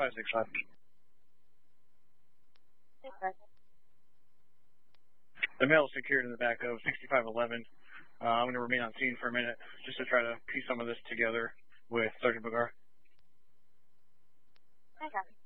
565. Okay. The male is secured in the back of 6511. I'm going to remain on scene for a minute just to try to piece some of this together with Sergeant Bogart. Okay.